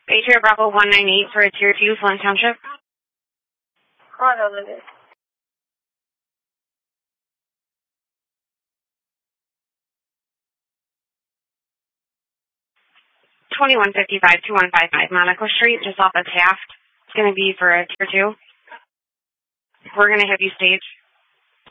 Patriot Bravo 198 for a Tier 2, Flint Township. Hold on a minute. 2155, 2155 Monaco Street, just off of Taft. It's going to be for a Tier 2. We're going to have you stage.